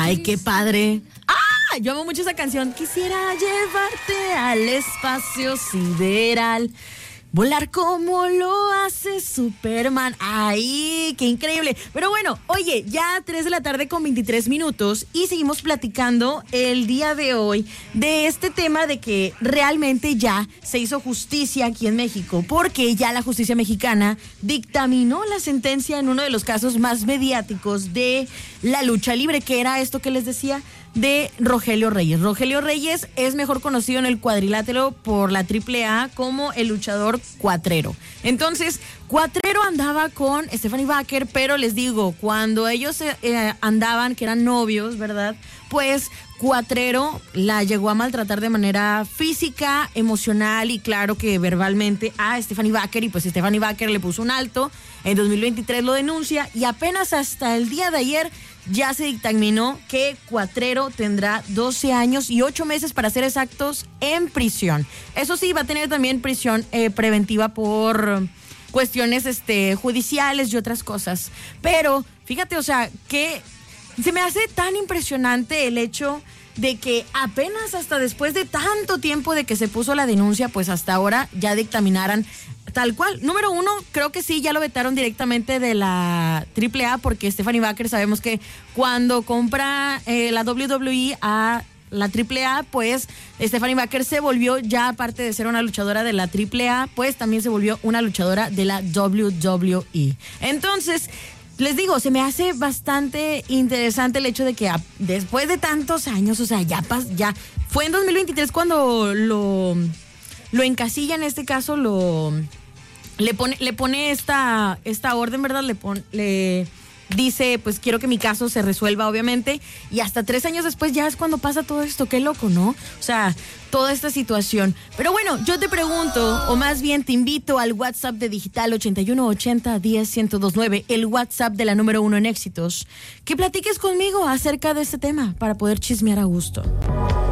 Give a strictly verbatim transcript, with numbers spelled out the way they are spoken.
Ay, qué padre. ¡Ah! Yo amo mucho esa canción. Quisiera llevarte al espacio sideral, volar como lo hace Superman. ¡Ay, qué increíble! Pero bueno, oye, ya tres de la tarde con veintitrés minutos y seguimos platicando el día de hoy de este tema de que realmente ya se hizo justicia aquí en México, porque ya la justicia mexicana dictaminó la sentencia en uno de los casos más mediáticos de la lucha libre, que era esto que les decía de Rogelio Reyes. Rogelio Reyes es mejor conocido en el cuadrilátero por la triple A como el luchador Cuatrero. Entonces, Cuatrero andaba con Stephanie Baker, pero les digo, cuando ellos eh, andaban, que eran novios, ¿verdad? Pues Cuatrero la llegó a maltratar de manera física, emocional y claro que verbalmente a Stephanie Baker, y pues Stephanie Baker le puso un alto. En dos mil veintitrés lo denuncia y apenas hasta el día de ayer ya se dictaminó que Cuatrero tendrá doce años y ocho meses para ser exactos en prisión. Eso sí, va a tener también prisión eh, preventiva por cuestiones este, judiciales y otras cosas. Pero fíjate, o sea, que se me hace tan impresionante el hecho de que apenas hasta después de tanto tiempo de que se puso la denuncia, pues hasta ahora ya dictaminaran tal cual. Número uno, creo que sí, ya lo vetaron directamente de la triple A, porque Stephanie Baker sabemos que cuando compra eh, la doble u doble u E a la triple A, pues Stephanie Baker se volvió, ya aparte de ser una luchadora de la triple A, pues también se volvió una luchadora de la doble u doble u E. Entonces, les digo, se me hace bastante interesante el hecho de que a, después de tantos años, o sea, ya, pas, ya fue en dos mil veintitrés cuando lo, lo encasilla, en este caso, lo le pone, le pone esta, esta orden, ¿verdad? Le pone, le dice, pues quiero que mi caso se resuelva, obviamente, y hasta tres años después ya es cuando pasa todo esto. Qué loco, ¿no? O sea, toda esta situación. Pero bueno, yo te pregunto, o más bien te invito al WhatsApp de Digital ochenta y uno ochenta diez ciento veintinueve, el WhatsApp de la número uno en éxitos, que platiques conmigo acerca de este tema para poder chismear a gusto.